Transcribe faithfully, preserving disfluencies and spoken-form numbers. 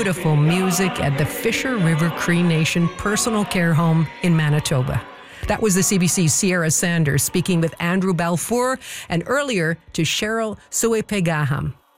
beautiful music at the Fisher River Cree Nation Personal Care Home in Manitoba. That was the C B C's Sierra Sanders speaking with Andrew Balfour, and earlier to Cheryl Suepegaham.